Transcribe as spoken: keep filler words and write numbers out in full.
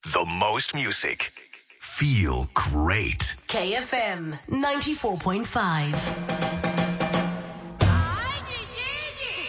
The most music. Feel great. K F M ninety-four point five.